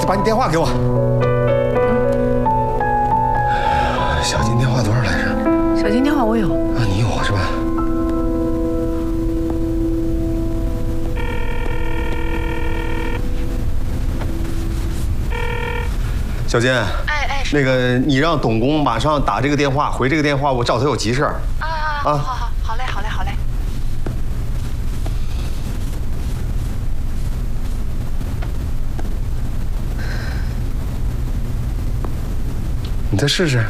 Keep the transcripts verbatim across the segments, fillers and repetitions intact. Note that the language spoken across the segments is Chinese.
把你电话给我。小金电话多少来着？ 小金电话我有。 啊，你有是吧？小金， 哎哎， 那个你让董工马上打这个电话，回这个电话，我找他有急事儿。 啊啊，好好好，好嘞好嘞好嘞。 你再试试。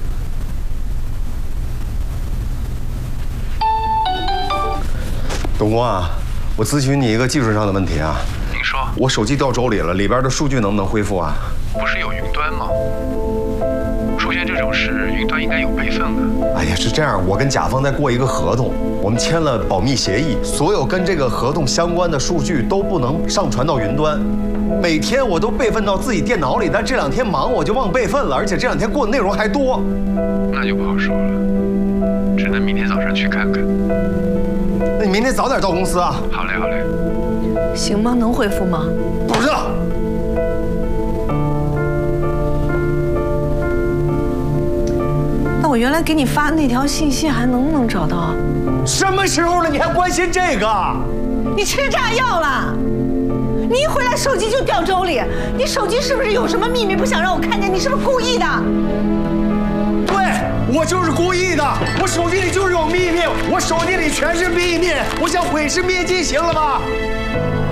董工啊，我咨询你一个技术上的问题啊。 您说。 我手机掉粥里了，里边的数据能不能恢复啊？ 不是有云端吗？出现这种事，云端应该有备份的。 哎呀，是这样，我跟甲方在过一个合同，我们签了保密协议，所有跟这个合同相关的数据都不能上传到云端。每天我都备份到自己电脑里，但这两天忙我就忘备份了，而且这两天过的内容还多。 那就不好说了，只能明天早上去看看。 那你明天早点到公司啊。 好嘞，好嘞。 行吗？能恢复吗？ 不知道。 那我原来给你发那条信息还能不能找到啊？ 什么时候了，你还关心这个？ 你吃炸药了！你一回来手机就掉粥里，你手机是不是有什么秘密不想让我看见？你是不是故意的？ 对，我就是故意的。我手机里就是有秘密，我手机里全是秘密。我想毁尸灭迹，行了吧？